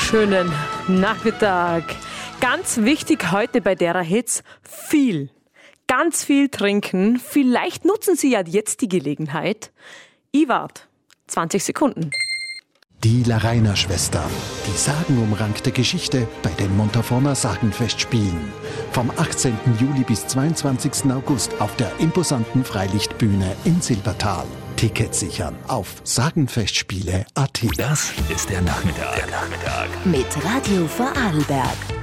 wunderschönen Nachmittag. Ganz wichtig heute bei Dera Hits, ganz viel trinken. Vielleicht nutzen Sie ja jetzt die Gelegenheit. Ich wart 20 Sekunden. Die Larrainer-Schwestern, die sagenumrankte Geschichte bei den Montaforner Sagenfestspielen. Vom 18. Juli bis 22. August auf der imposanten Freilichtbühne in Silbertal. Tickets sichern auf sagenfestspiele.at. Das ist der Nachmittag. Mit Radio Vorarlberg.